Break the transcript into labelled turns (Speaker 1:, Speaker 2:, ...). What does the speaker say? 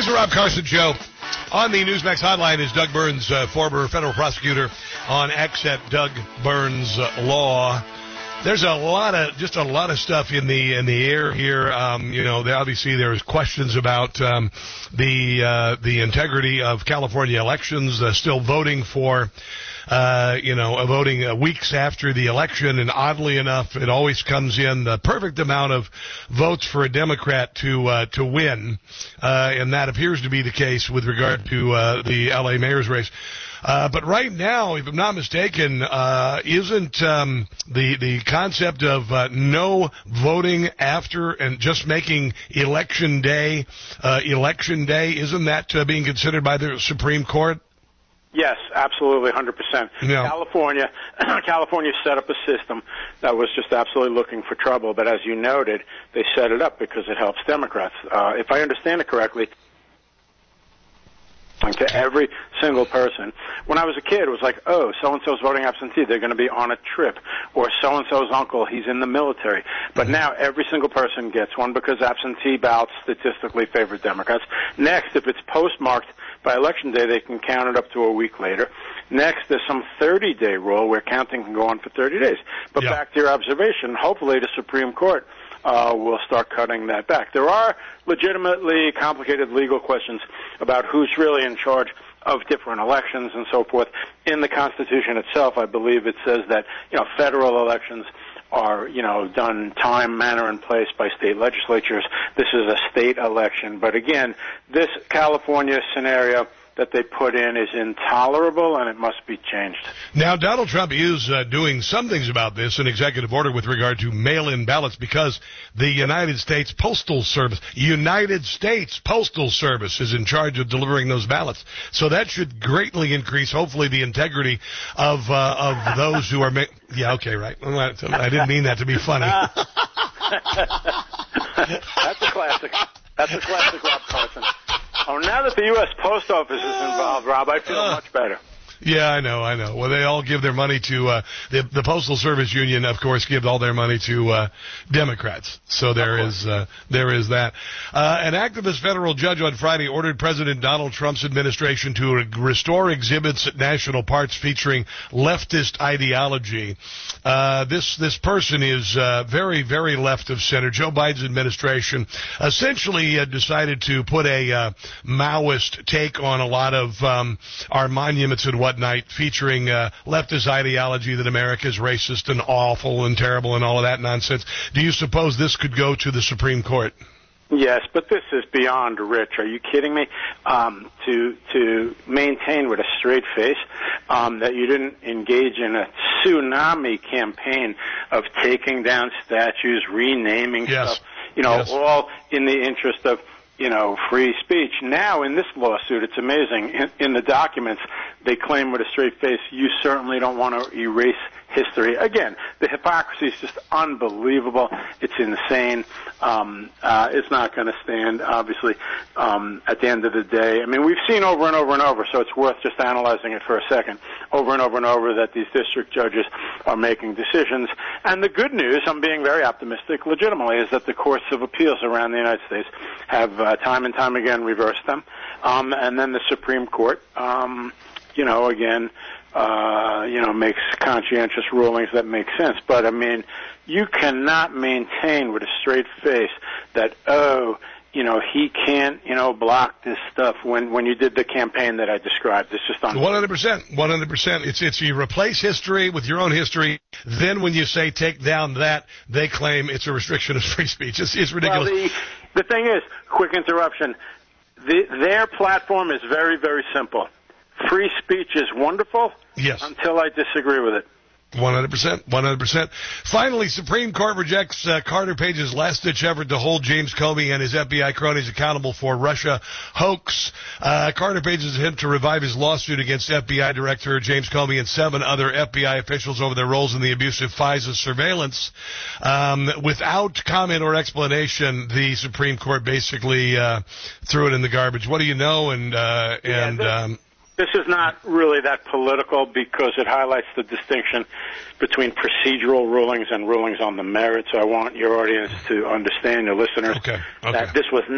Speaker 1: It's the Rob Carson Show. On the Newsmax hotline is Doug Burns, former federal prosecutor on X at Doug Burns Law. There's a lot of stuff in the air here. Obviously there's questions about the integrity of California elections. Still voting for. Voting weeks after the election, and oddly enough, it always comes in the perfect amount of votes for a Democrat to win, and that appears to be the case with regard to the L.A. mayor's race. But right now, if I'm not mistaken, isn't the concept of no voting after and just making election day, isn't that being considered by the Supreme Court?
Speaker 2: Yes, absolutely, 100%.
Speaker 1: Yeah.
Speaker 2: California set up a system that was just absolutely looking for trouble, but as you noted, they set it up because it helps Democrats. If I understand it correctly, to every single person. When I was a kid, it was like, oh, so-and-so's voting absentee, they're going to be on a trip. Or so-and-so's uncle, he's in the military. But now every single person gets one because absentee ballots statistically favor Democrats. Next, if it's postmarked by Election Day, they can count it up to a week later. Next, there's some 30-day rule where counting can go on for 30 days. But back to your observation, hopefully the Supreme Court will start cutting that back. There are legitimately complicated legal questions about who's really in charge of different elections and so forth. In the Constitution itself, I believe it says that, federal elections are, done time, manner, and place by state legislatures. This is a state election. But again, this California scenario that they put in is intolerable, and it must be changed.
Speaker 1: Now, Donald Trump is doing some things about this, an executive order with regard to mail-in ballots, because the United States Postal Service is in charge of delivering those ballots. So that should greatly increase, hopefully, the integrity of those who are yeah, okay, right. I didn't mean that to be funny.
Speaker 2: That's a classic. That's a classic, Rob Carson. Oh, now that the U.S. Post Office is involved, Rob, I feel much better.
Speaker 1: Yeah, I know. Well, they all give their money to the Postal Service Union, of course, give all their money to Democrats. So there is that. An activist federal judge on Friday ordered President Donald Trump's administration to restore exhibits at national parks featuring leftist ideology. This person is very, very left of center. Joe Biden's administration essentially decided to put a Maoist take on a lot of our monuments and whatnot, featuring leftist ideology that America is racist and awful and terrible and all of that nonsense. Do you suppose this could go to the Supreme Court?
Speaker 2: Yes, but this is beyond rich. Are you kidding me? To maintain with a straight face that you didn't engage in a tsunami campaign of taking down statues, renaming stuff, all in the interest of free speech. Now, in this lawsuit, it's amazing. In the documents, they claim with a straight face, you certainly don't want to erase history. Again, the hypocrisy is just unbelievable. It's insane. It's not going to stand, obviously, at the end of the day. I mean, we've seen over and over and over, so it's worth just analyzing it for a second, over and over and over, that these district judges are making decisions. And the good news, I'm being very optimistic, legitimately, is that the courts of appeals around the United States have time and time again reversed them. And then the Supreme Court, makes conscientious rulings that make sense. But, I mean, you cannot maintain with a straight face that, he can't, block this stuff when you did the campaign that I described. It's just unbelievable.
Speaker 1: 100%. It's you replace history with your own history. Then when you say take down that, they claim it's a restriction of free speech. It's ridiculous.
Speaker 2: Well, the thing is, quick interruption, their platform is very, very simple. Free speech is wonderful until I disagree with it.
Speaker 1: 100%. Finally, Supreme Court rejects Carter Page's last-ditch effort to hold James Comey and his FBI cronies accountable for Russia hoax. Carter Page's attempt to revive his lawsuit against FBI Director James Comey and 7 other FBI officials over their roles in the abusive FISA surveillance. Without comment or explanation, the Supreme Court basically threw it in the garbage. What do you know?
Speaker 2: This is not really that political because it highlights the distinction between procedural rulings and rulings on the merits. So I want your audience to understand, your listeners, that this was